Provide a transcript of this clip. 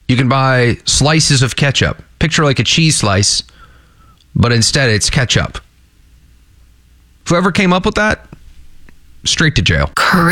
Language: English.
You can buy slices of ketchup. Picture like a cheese slice, but instead it's ketchup. Whoever came up with that, straight to jail.